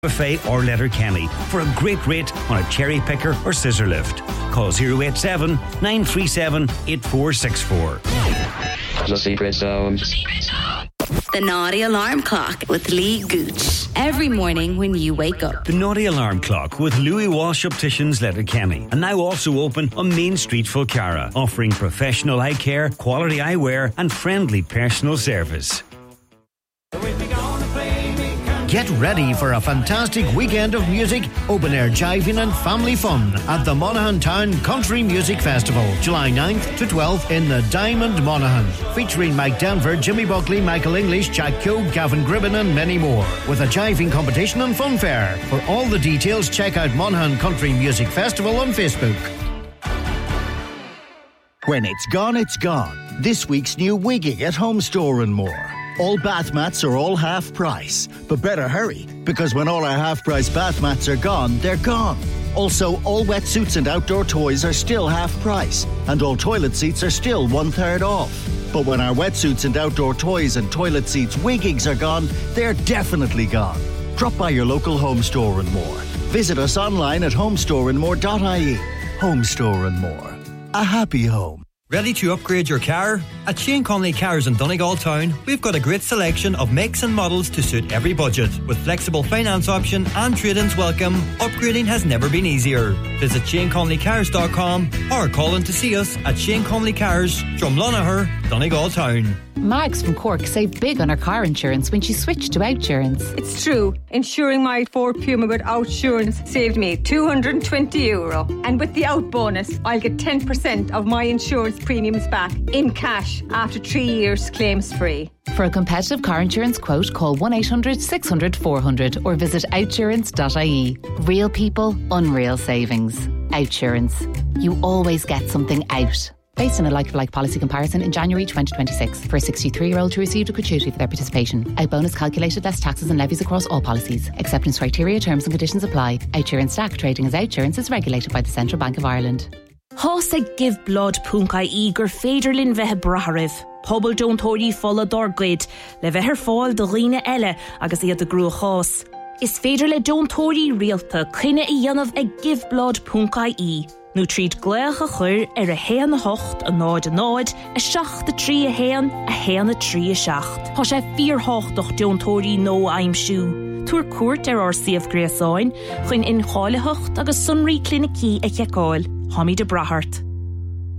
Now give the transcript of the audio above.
Buffet or Letterkenny for a great rate on a cherry picker or scissor lift. Call 087 937 8464. The Secret Zone. The Naughty Alarm Clock with Lee Gooch. Every morning when you wake up. The Naughty Alarm Clock with Louis Walsh Opticians Letterkenny. And now also open on Main Street, Fulcara, offering professional eye care, quality eyewear and friendly personal service. Get ready for a fantastic weekend of music, open-air jiving and family fun at the Monaghan Town Country Music Festival, July 9th to 12th in the Diamond Monaghan, featuring Mike Denver, Jimmy Buckley, Michael English, Jack Coe, Gavin Gribben and many more, with a jiving competition and fun fair. For all the details, check out Monaghan Country Music Festival on Facebook. When it's gone, it's gone. This week's new Wigging at Home Store and More. All bath mats are all half price, but better hurry, because when all our half price bath mats are gone, they're gone. Also, all wetsuits and outdoor toys are still half price, and all toilet seats are still 1/3 off. But when our wetsuits and outdoor toys and toilet seats Wiggings are gone, they're definitely gone. Drop by your local Home Store and More. Visit us online at homestoreandmore.ie. Home Store and More. A happy home. Ready to upgrade your car? At Shane Conley Cars in Donegal Town, we've got a great selection of makes and models to suit every budget. With flexible finance option and trade-ins welcome, upgrading has never been easier. Visit ShaneConleyCars.com or call in to see us at Shane Conley Cars, Drumlonagher, Donegal Town. Mags from Cork saved big on her car insurance when she switched to Outsurance. It's true. Insuring my Ford Puma with Outsurance saved me €220. And with the Out bonus, I'll get 10% of my insurance premiums back in cash after 3 years claims free. For a competitive car insurance quote, call 1-800-600-400 or visit outsurance.ie. Real people, unreal savings. Outsurance. You always get something out. Based on a like-for-like policy comparison in January 2026 for a 63-year-old who received a gratuity for their participation. Out bonus calculated less taxes and levies across all policies. Acceptance criteria, terms and conditions apply. Outsurance stack trading as Outsurance is regulated by the Central Bank of Ireland. Hosa give blood punkai eager federlin vehe braharif. Pobl don't tori folla dorgrid. Le veher fall de rina elle agus iad de gru hos. Is federle don't tori realta kine I yanav a give blood punkai e. Nu treat gleach a chur a hen hocht a nod, a shach the tree a hen a tree a shacht. Hosh a 4 hocht doch don't tori no I'm shoe. Tour court RC of Graceoin, chun in Chale hocht agus sunri clinici a checoil. Homie de Brahart.